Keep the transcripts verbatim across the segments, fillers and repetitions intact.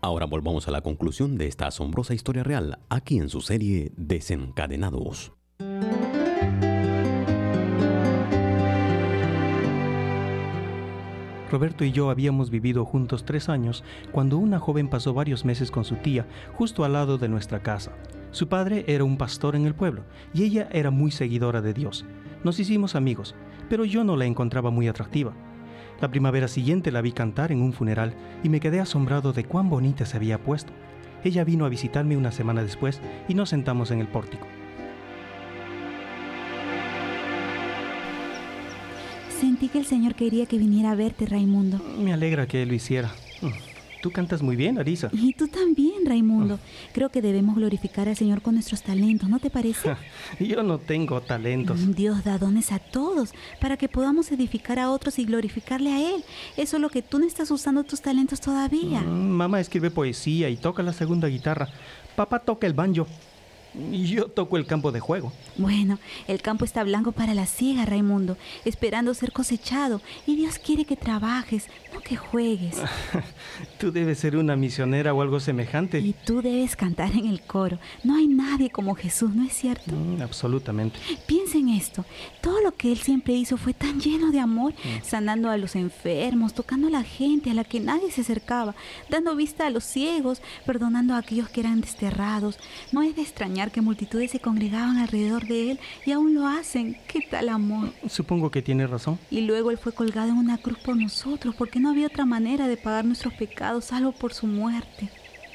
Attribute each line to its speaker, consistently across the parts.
Speaker 1: Ahora volvamos a la conclusión de esta asombrosa historia real, aquí en su serie Desencadenados.
Speaker 2: Roberto y yo habíamos vivido juntos tres años cuando una joven pasó varios meses con su tía justo al lado de nuestra casa. Su padre era un pastor en el pueblo y ella era muy seguidora de Dios. Nos hicimos amigos, pero yo no la encontraba muy atractiva. La primavera siguiente la vi cantar en un funeral y me quedé asombrado de cuán bonita se había puesto. Ella vino a visitarme una semana después y nos sentamos en el pórtico.
Speaker 3: Sentí que el Señor quería que viniera a verte, Raimundo.
Speaker 2: Me alegra que Él lo hiciera. Tú cantas muy bien, Larisa.
Speaker 3: Y tú también, Raimundo. Creo que debemos glorificar al Señor con nuestros talentos, ¿no te parece?
Speaker 2: Yo no tengo talentos.
Speaker 3: Dios da dones a todos para que podamos edificar a otros y glorificarle a Él. Eso es lo que tú no estás usando tus talentos todavía.
Speaker 2: Mm, mamá escribe poesía y toca la segunda guitarra. Papá toca el banjo. Y yo toco el campo de juego.
Speaker 3: Bueno, el campo está blanco para la siega, Raimundo, esperando ser cosechado. Y Dios quiere que trabajes, no que juegues.
Speaker 2: Tú debes ser una misionera o algo semejante.
Speaker 3: Y tú debes cantar en el coro. No hay nadie como Jesús, ¿no es cierto?
Speaker 2: Mm, absolutamente.
Speaker 3: Piensa en esto. Todo lo que Él siempre hizo fue tan lleno de amor, mm. sanando a los enfermos, tocando a la gente a la que nadie se acercaba, dando vista a los ciegos, perdonando a aquellos que eran desterrados. No es de extrañar que multitudes se congregaban alrededor de Él y aún lo hacen. ¿Qué tal amor?
Speaker 2: Supongo que tiene razón.
Speaker 3: Y luego Él fue colgado en una cruz por nosotros, porque no había otra manera de pagar nuestros pecados salvo por su muerte.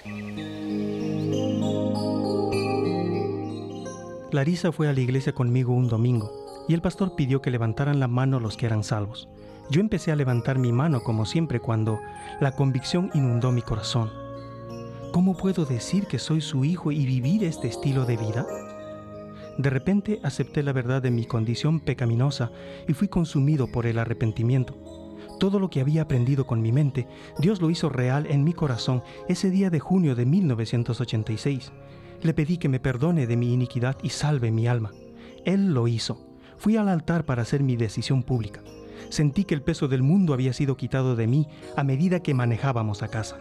Speaker 2: Larisa fue a la iglesia conmigo un domingo y el pastor pidió que levantaran la mano los que eran salvos. Yo empecé a levantar mi mano como siempre cuando la convicción inundó mi corazón. ¿Cómo puedo decir que soy su hijo y vivir este estilo de vida? De repente acepté la verdad de mi condición pecaminosa y fui consumido por el arrepentimiento. Todo lo que había aprendido con mi mente, Dios lo hizo real en mi corazón ese día de junio de mil novecientos ochenta y seis. Le pedí que me perdone de mi iniquidad y salve mi alma. Él lo hizo. Fui al altar para hacer mi decisión pública. Sentí que el peso del mundo había sido quitado de mí a medida que manejábamos a casa.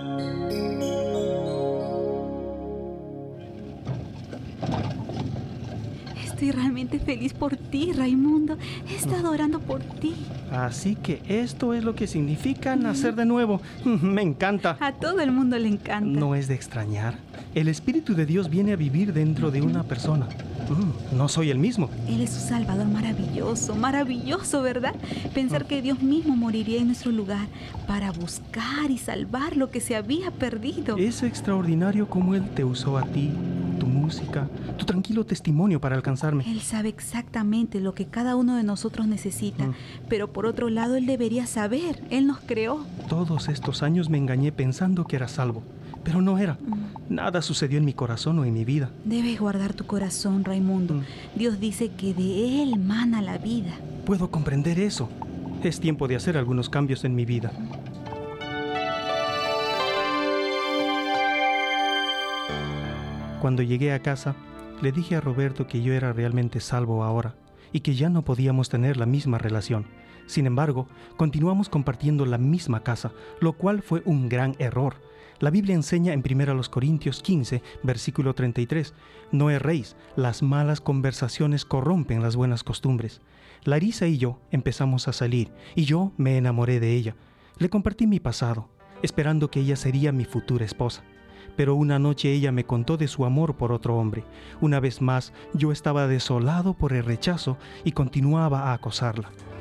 Speaker 3: Estoy realmente feliz por ti, Raimundo. He estado orando por ti.
Speaker 2: Así que esto es lo que significa nacer de nuevo. Me encanta.
Speaker 3: A todo el mundo le encanta.
Speaker 2: No es de extrañar. El Espíritu de Dios viene a vivir dentro de una persona. No soy el mismo.
Speaker 3: Él es un Salvador maravilloso, maravilloso, ¿verdad? Pensar que Dios mismo moriría en nuestro lugar para buscar y salvar lo que se había perdido.
Speaker 2: Es extraordinario cómo Él te usó a ti, tu música, tu tranquilo testimonio para alcanzarme.
Speaker 3: Él sabe exactamente lo que cada uno de nosotros necesita, mm. pero por otro lado Él debería saber. Él nos creó.
Speaker 2: Todos estos años me engañé pensando que era salvo, pero no era. Mm. Nada sucedió en mi corazón o en mi vida.
Speaker 3: Debes guardar tu corazón, Raimundo. Mm. Dios dice que de Él mana la vida.
Speaker 2: Puedo comprender eso. Es tiempo de hacer algunos cambios en mi vida. Cuando llegué a casa, le dije a Roberto que yo era realmente salvo ahora y que ya no podíamos tener la misma relación. Sin embargo, continuamos compartiendo la misma casa, lo cual fue un gran error. La Biblia enseña en primera Corintios quince, versículo treinta y tres, no erréis, las malas conversaciones corrompen las buenas costumbres. Larisa y yo empezamos a salir y yo me enamoré de ella. Le compartí mi pasado, esperando que ella sería mi futura esposa. Pero una noche ella me contó de su amor por otro hombre. Una vez más, yo estaba desolado por el rechazo y continuaba a acosarla.